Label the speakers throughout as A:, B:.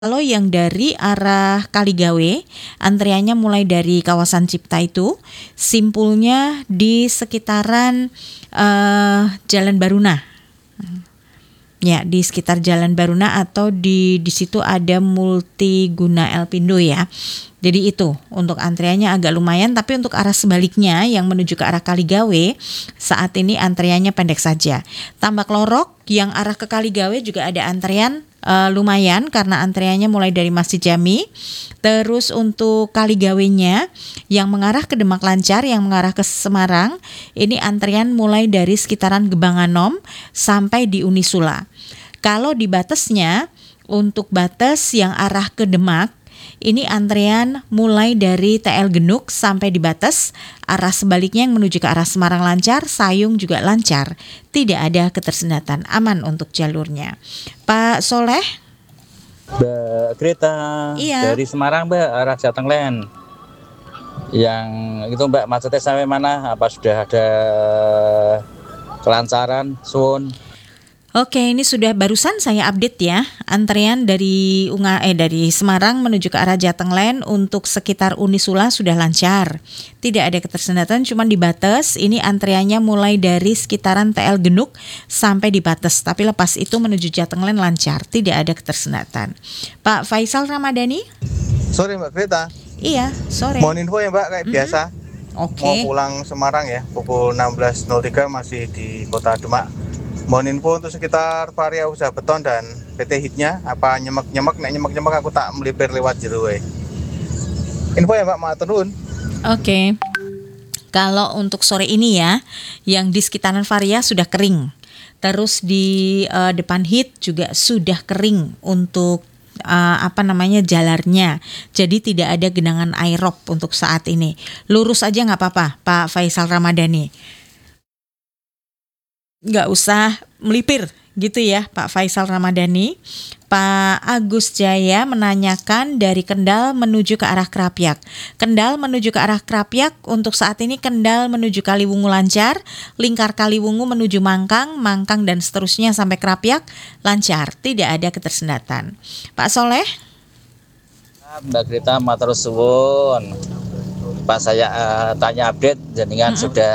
A: Kalau yang dari arah Kaligawe, antriannya mulai dari kawasan Cipta itu, simpulnya di sekitaran Jalan Baruna. Ya, di sekitar Jalan Baruna atau di situ ada Multiguna Elpindo ya. Jadi itu untuk antriannya agak lumayan, tapi untuk arah sebaliknya yang menuju ke arah Kaligawe saat ini antriannya pendek saja. Tambak Lorok yang arah ke Kaligawe juga ada antrian lumayan karena antriannya mulai dari Masjid Jami. Terus untuk Kaligawenya yang mengarah ke Demak lancar, yang mengarah ke Semarang ini antrian mulai dari sekitaran Gebanganom sampai di Unisula. Kalau di batasnya, untuk batas yang arah ke Demak, ini antrian mulai dari TL Genuk sampai di batas. Arah sebaliknya yang menuju ke arah Semarang lancar, Sayung juga lancar. Tidak ada ketersendatan, aman untuk jalurnya. Pak Soleh?
B: Mbak Greta,
A: Iya.
B: dari Semarang Mbak, arah Jatenglen. Yang itu Mbak, macetnya sampai mana? Apa sudah ada kelancaran, Sun?
A: Oke, ini sudah barusan saya update ya. Antrian dari dari Semarang menuju ke arah Jatenglen untuk sekitar Unisula sudah lancar. Tidak ada ketersendatan, cuma di batas. Ini antriannya mulai dari sekitaran TL Genuk sampai di batas. Tapi lepas itu menuju Jatenglen lancar, tidak ada ketersendatan. Pak Faisal Ramadhani?
C: Sore Mbak Greta.
A: Iya, sore.
C: Mohon info ya Mbak, kayak biasa.
A: Oke.
C: Mau pulang Semarang ya, pukul 16.03 masih di Kota Demak. Mohon info untuk sekitar Varia Usaha Beton dan PT Hitnya, apa nyemek-nyemek, nek nyemek-nyemek aku tak melipir lewat jero wae. Info ya Mbak, matur nuwun.
A: Oke. Kalau untuk sore ini ya, yang di sekitaran Varia sudah kering. Terus di depan Hit juga sudah kering untuk jalarnya. Jadi tidak ada genangan aerop untuk saat ini. Lurus aja nggak apa-apa, Pak Faisal Ramadhani. Nggak usah melipir gitu ya Pak Faisal Ramadhani. Pak Agus Jaya menanyakan dari Kendal menuju ke arah Krapyak. Kendal menuju ke arah Krapyak untuk saat ini Kendal menuju Kaliwungu lancar, lingkar Kaliwungu menuju Mangkang, Mangkang dan seterusnya sampai Krapyak lancar, tidak ada ketersendatan. Pak Soleh?
B: Mbak Greta, matur suwun. Pas saya tanya update, jenengan sudah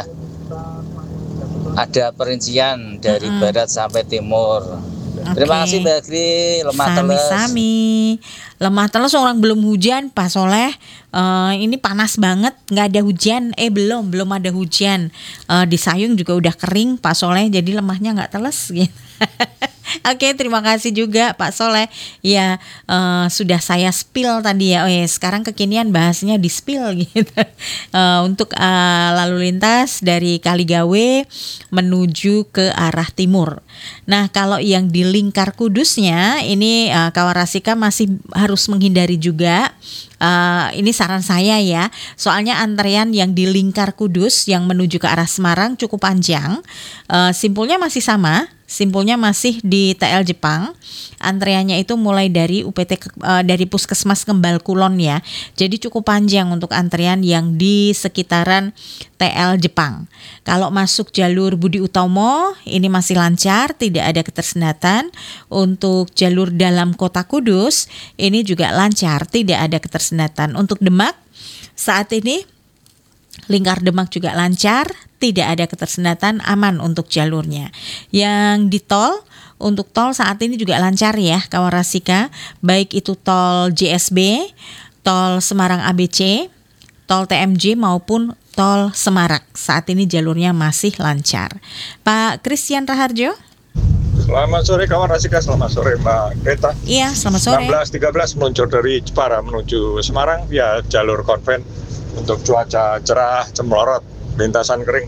B: ada perincian dari barat sampai timur. Terima kasih Mbak Gri, lemah teles.
A: Sami-sami. Lemah teles orang belum hujan Pak Soleh. Ini panas banget, nggak ada hujan. Belum ada hujan. Di Sayung juga udah kering Pak Soleh, jadi lemahnya nggak teles gitu. Oke, terima kasih juga Pak Soleh. Ya, sudah saya spill tadi ya. Sekarang kekinian bahasnya di spill gitu. Untuk lalu lintas dari Kaligawe menuju ke arah timur. Nah, kalau yang di lingkar Kudusnya ini Kawarasika masih harus menghindari juga. Ini saran saya ya. Soalnya antrean yang di lingkar Kudus yang menuju ke arah Semarang cukup panjang. Simpulnya masih sama. Simpulnya masih di TL Jepang. Antreannya itu mulai dari dari Puskesmas Kembal Kulon ya. Jadi cukup panjang untuk antrean yang di sekitaran TL Jepang. Kalau masuk jalur Budi Utomo ini masih lancar, tidak ada ketersendatan. Untuk jalur dalam Kota Kudus ini juga lancar, tidak ada ketersendatan. Untuk Demak saat ini lingkar Demak juga lancar, tidak ada ketersendatan, aman untuk jalurnya. Yang di tol, untuk tol saat ini juga lancar ya Kawarasika, baik itu tol JSB, tol Semarang ABC, tol TMJ maupun tol Semarak. Saat ini jalurnya masih lancar. Pak Christian Raharjo?
D: Selamat sore Kawarasika, selamat sore Mbak Greta.
A: Iya, selamat sore.
D: 16.13 meluncur dari Jepara menuju Semarang via jalur konven untuk cuaca cerah, cemlorot, lintasan kering.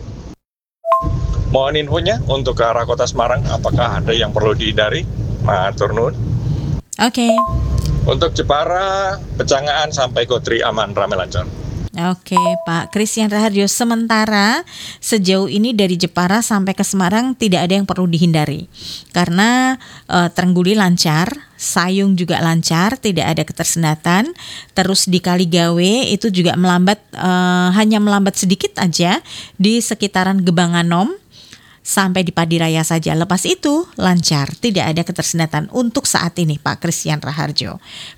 D: Mohon infonya untuk ke arah kota Semarang, apakah ada yang perlu dihindari? Matur nuwun.
A: Oke.
D: Untuk Jepara, Pecangaan sampai Godri aman, ramai lancar.
A: Oke, Pak Christian Raharjo. Sementara sejauh ini dari Jepara sampai ke Semarang tidak ada yang perlu dihindari. Karena Trengguli lancar, Sayung juga lancar, tidak ada ketersendatan. Terus di Kaligawe itu juga melambat, hanya melambat sedikit aja di sekitaran Gebanganom sampai di Padi Raya saja. Lepas itu lancar, tidak ada ketersendatan untuk saat ini Pak Christian Raharjo.